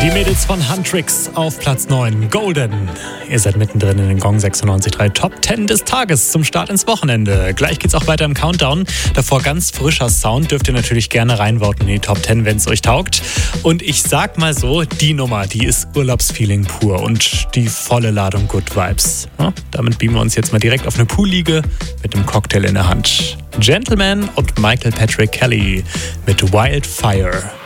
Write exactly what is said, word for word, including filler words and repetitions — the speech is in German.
Die Mädels von Huntrix auf Platz neun, Golden. Ihr seid mittendrin in den Gong sechsundneunzig Komma drei Top zehn des Tages zum Start ins Wochenende. Gleich geht's auch weiter im Countdown. Davor ganz frischer Sound. Dürft ihr natürlich gerne reinvoten in die Top zehn, wenn es euch taugt. Und ich sag mal so, die Nummer, die ist Urlaubsfeeling pur und die volle Ladung Good Vibes. Ja, damit beamen wir uns jetzt mal direkt auf eine Poolliege mit einem Cocktail in der Hand. Gentleman und Michael Patrick Kelly mit Wildfire.